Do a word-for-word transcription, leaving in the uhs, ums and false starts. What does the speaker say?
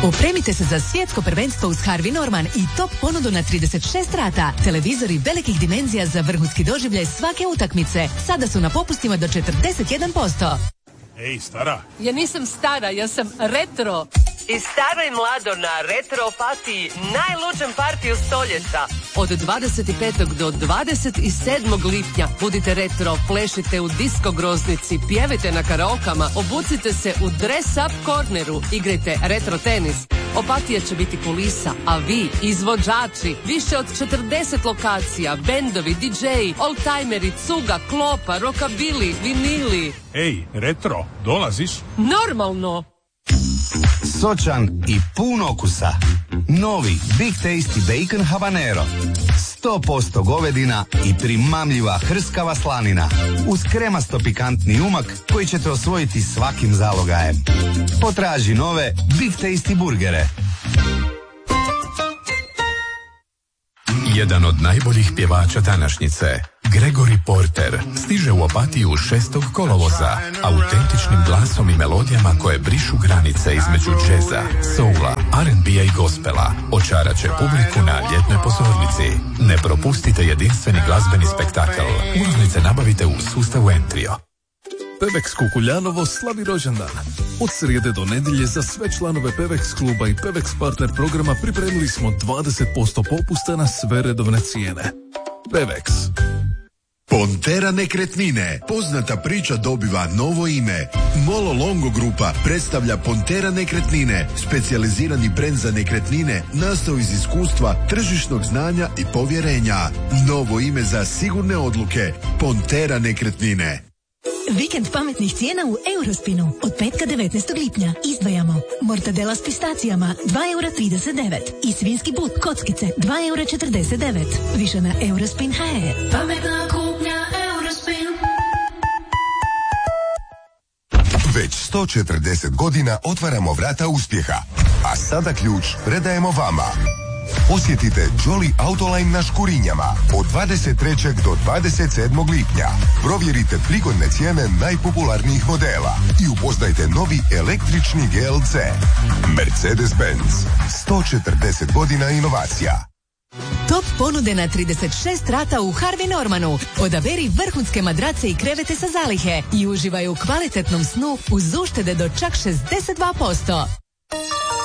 Opremite se za svjetsko prvenstvo uz Harvey Norman i top ponudu na trideset šest rata. Televizori velikih dimenzija za vrhunski doživljaj svake utakmice. Sada su na popustima do četrdeset jedan posto. Ej, stara. Ja nisam stara, ja sam retro. I staro i mlado na Retro Opatiji, najluđem partiju stoljeća. Od dvadeset petog do dvadeset sedmog lipnja budite retro, plešite u disko groznici, pjevajte na karaokama, obucite se u dress-up korneru, igrajte retro tenis. Opatija će biti kulisa, a vi, izvođači, više od četrdeset lokacija, bendovi, didžeji, oldtimeri, cuga, klopa, rokabili, vinili. Ej, retro, dolaziš? Normalno! Sočan i pun okusa. Novi Big Tasty Bacon Habanero. sto posto govedina i primamljiva hrskava slanina. Uz kremasto pikantni umak koji ćete osvojiti svakim zalogajem. Potraži nove Big Tasty burgere. Jedan od najboljih pjevača današnjice, Gregory Porter, stiže u Opatiju šestog kolovoza, autentičnim glasom i melodijama koje brišu granice između džeza, soula, ar and bea i gospela. Očarat će publiku na ljetnoj pozornici. Ne propustite jedinstveni glazbeni spektakl. Ulaznice nabavite u sustavu Entrio. Pevex Kukuljanovo slavi rođendan. Od srijede do nedjelje za sve članove Pevex kluba i Pevex partner programa pripremili smo dvadeset posto popusta na sve redovne cijene. Pevex. Pontera nekretnine. Poznata priča dobiva novo ime. Molo Longo Grupa predstavlja Pontera nekretnine, specijalizirani brend za nekretnine nastao iz iskustva, tržišnog znanja i povjerenja. Novo ime za sigurne odluke. Pontera nekretnine. Vikend pametnih cijena u Eurospinu. Od petka devetnaestog lipnja izdvajamo mortadela s pistacijama dva eura trideset devet i svinski but kockice dva eura četrdeset devet. Više na Eurospin punto he. Pametna kupnja Eurospin. Već sto četrdeset godina otvaramo vrata uspjeha, a sada ključ predajemo vama. Posjetite Jolly Autoline na Škurinjama od dvadeset trećeg do dvadeset sedmog lipnja. Provjerite prigodne cijene najpopularnijih modela i upoznajte novi električni G L C. Mercedes-Benz. sto četrdeset godina inovacija. Top ponude na trideset šest rata u Harvey Normanu. Odaberi vrhunske madrace i krevete sa zalihe i uživaj u kvalitetnom snu uz uštede do čak šezdeset dva posto.